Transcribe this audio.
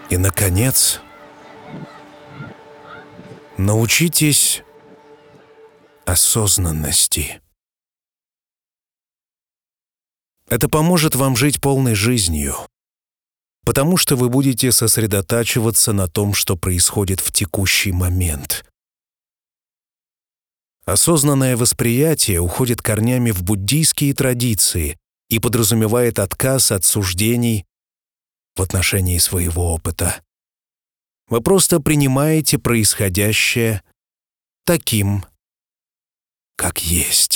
И, наконец, научитесь осознанности. Это поможет вам жить полной жизнью, потому что вы будете сосредотачиваться на том, что происходит в текущий момент. Осознанное восприятие уходит корнями в буддийские традиции и подразумевает отказ от суждений в отношении своего опыта. Вы просто принимаете происходящее таким, как есть.